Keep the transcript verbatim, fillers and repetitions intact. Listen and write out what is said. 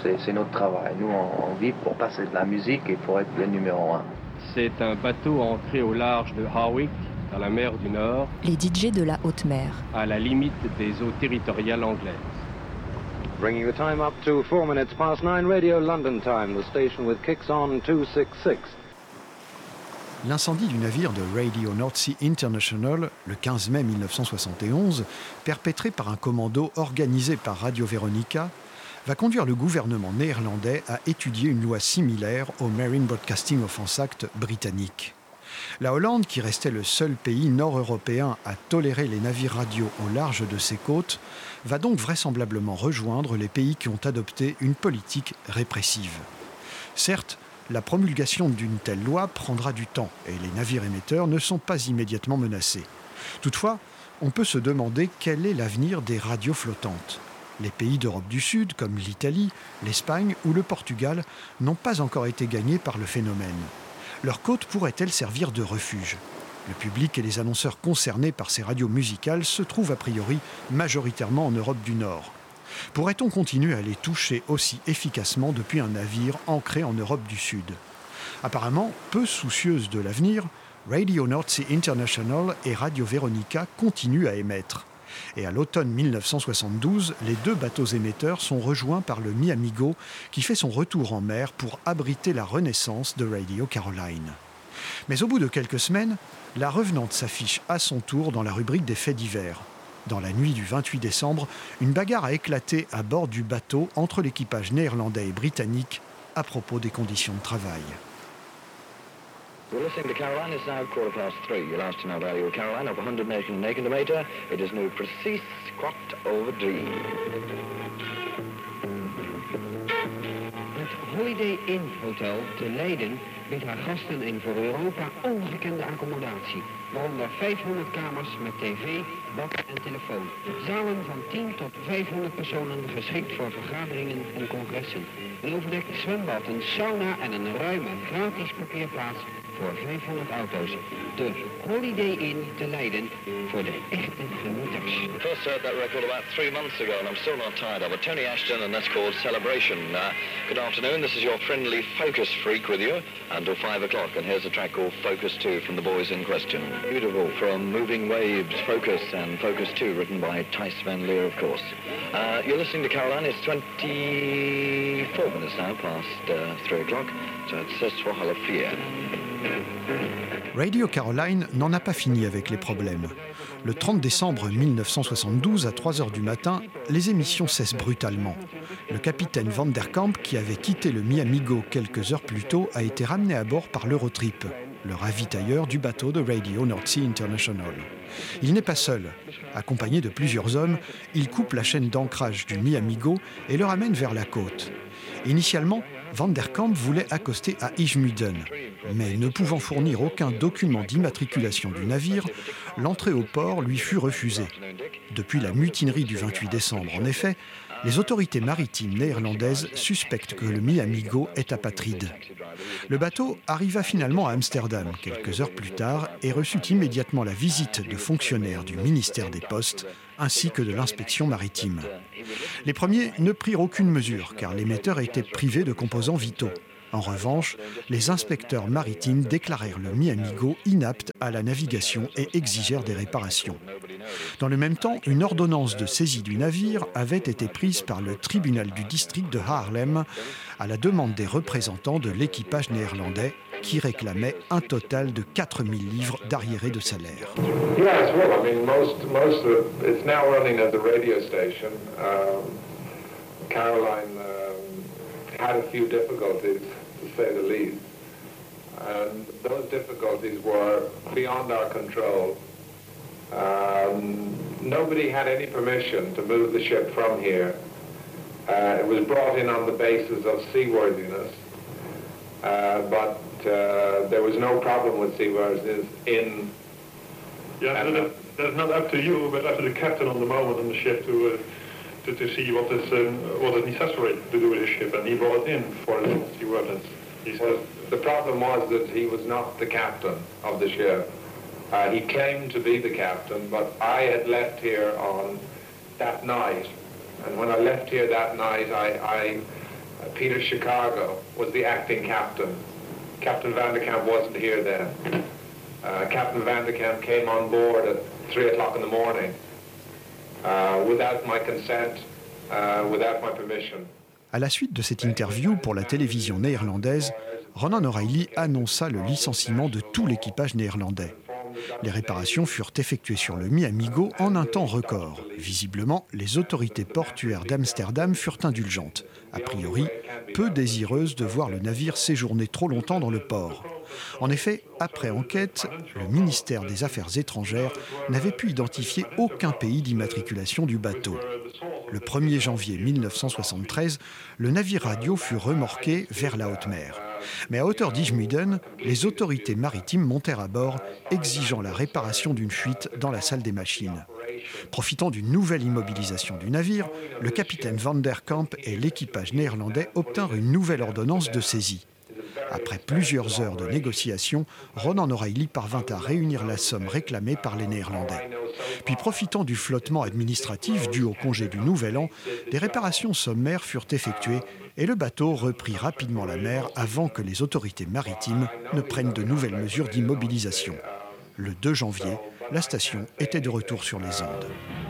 c'est, c'est notre travail. Nous, on, on vit pour passer de la musique et pour être le numéro un. C'est un bateau entré au large de Harwich, dans la mer du Nord. Les D J de la haute mer. À la limite des eaux territoriales anglaises. Bringing the time up to four minutes past nine, Radio London time, the station with kicks on two sixty-six. L'incendie du navire de Radio North Sea International, le quinze mai mille neuf cent soixante et onze, perpétré par un commando organisé par Radio Veronica, va conduire le gouvernement néerlandais à étudier une loi similaire au Marine Broadcasting Offence Act britannique. La Hollande, qui restait le seul pays nord-européen à tolérer les navires radio au large de ses côtes, va donc vraisemblablement rejoindre les pays qui ont adopté une politique répressive. Certes, la promulgation d'une telle loi prendra du temps et les navires émetteurs ne sont pas immédiatement menacés. Toutefois, on peut se demander quel est l'avenir des radios flottantes. Les pays d'Europe du Sud, comme l'Italie, l'Espagne ou le Portugal, n'ont pas encore été gagnés par le phénomène. Leur côte pourrait-elle servir de refuge ? Le public et les annonceurs concernés par ces radios musicales se trouvent a priori majoritairement en Europe du Nord. Pourrait-on continuer à les toucher aussi efficacement depuis un navire ancré en Europe du Sud ? Apparemment, peu soucieuses de l'avenir, Radio North Sea International et Radio Veronica continuent à émettre. Et à l'automne mille neuf cent soixante-douze, les deux bateaux émetteurs sont rejoints par le Mi Amigo qui fait son retour en mer pour abriter la renaissance de Radio Caroline. Mais au bout de quelques semaines, la revenante s'affiche à son tour dans la rubrique des faits divers. Dans la nuit du vingt-huit décembre, une bagarre a éclaté à bord du bateau entre l'équipage néerlandais et britannique à propos des conditions de travail. You're listening to Caroline. It's now quarter past three. You're last to know Radio Caroline op honderdnegen komma negen meter. Het is nu precies kwart over drie. Het Holiday Inn Hotel te Leiden biedt haar gasten een voor Europa ongekende accommodatie. Waaronder vijfhonderd kamers met tv, bad en telefoon. Zalen van tien tot vijfhonderd personen geschikt voor vergaderingen en congressen. Een overdekt zwembad, een sauna en een ruime gratis parkeerplaats voor vijfhonderd auto's. De Holiday Inn te Leiden voor de echte genieters. First heard that record about three months ago and I'm still not tired of it. Tony Ashton and that's called Celebration. Uh, good afternoon, this is your friendly Focus Freak with you until five o'clock and here's a track called Focus two from the boys in question. Beautiful from Moving Waves, Focus and Focus two written by Thijs van Leer of course. Uh, you're listening to Caroline, it's twenty-four minutes now past uh, three o'clock, so it's zes voor half vier. Radio Caroline n'en a pas fini avec les problèmes. Le trente décembre mille neuf cent soixante-douze, à trois heures du matin, les émissions cessent brutalement. Le capitaine Van der Kamp, qui avait quitté le Mi Amigo quelques heures plus tôt, a été ramené à bord par l'Eurotrip, le ravitailleur du bateau de Radio North Sea International. Il n'est pas seul. Accompagné de plusieurs hommes, il coupe la chaîne d'ancrage du Mi Amigo et le ramène vers la côte. Initialement, Van der Kamp voulait accoster à Ijmuden, mais ne pouvant fournir aucun document d'immatriculation du navire, l'entrée au port lui fut refusée. Depuis la mutinerie du vingt-huit décembre, en effet, les autorités maritimes néerlandaises suspectent que le Mi Amigo est apatride. Le bateau arriva finalement à Amsterdam quelques heures plus tard et reçut immédiatement la visite de fonctionnaires du ministère des Postes ainsi que de l'inspection maritime. Les premiers ne prirent aucune mesure car l'émetteur était privé de composants vitaux. En revanche, les inspecteurs maritimes déclarèrent le Mi Amigo inapte à la navigation et exigèrent des réparations. Dans le même temps, une ordonnance de saisie du navire avait été prise par le tribunal du district de Haarlem à la demande des représentants de l'équipage néerlandais qui réclamait un total de quatre mille livres d'arriérés de salaire. Yes, well, I mean, most, most of it's now running at the radio station. Um, Caroline um, had a few difficulties, to say the least. And those difficulties were beyond our control. Um, nobody had any permission to move the ship from here. Uh, it was brought in on the basis of seaworthiness, uh, but uh, there was no problem with seaworthiness in... Yeah, so that, that's not up to you, but up to the captain on the moment on the ship to uh, to, to see what is um, what is necessary to do with his ship, and he brought it in for the seaworthiness. He said, the problem was that he was not the captain of the ship. Uh, he claimed to be the captain, but I had left here on that night. And when I left here that night, I, I Peter Chicago was the acting captain. Captain Vanderkamp wasn't here then. Uh, Captain Vanderkamp came on board at three o'clock in the morning uh, without my consent, uh, without my permission. À la suite de cette interview pour la télévision néerlandaise, Ronan O'Reilly annonça le licenciement de tout l'équipage néerlandais. Les réparations furent effectuées sur le Mi-Amigo en un temps record. Visiblement, les autorités portuaires d'Amsterdam furent indulgentes. A priori, peu désireuses de voir le navire séjourner trop longtemps dans le port. En effet, après enquête, le ministère des Affaires étrangères n'avait pu identifier aucun pays d'immatriculation du bateau. Le premier janvier mille neuf cent soixante-treize, le navire radio fut remorqué vers la haute mer. Mais à hauteur d'Ijmuiden, les autorités maritimes montèrent à bord, exigeant la réparation d'une fuite dans la salle des machines. Profitant d'une nouvelle immobilisation du navire, le capitaine Van der Kamp et l'équipage néerlandais obtinrent une nouvelle ordonnance de saisie. Après plusieurs heures de négociations, Ronan O'Reilly parvint à réunir la somme réclamée par les Néerlandais. Puis, profitant du flottement administratif dû au congé du Nouvel An, des réparations sommaires furent effectuées et le bateau reprit rapidement la mer avant que les autorités maritimes ne prennent de nouvelles mesures d'immobilisation. Le deux janvier, la station était de retour sur les Andes.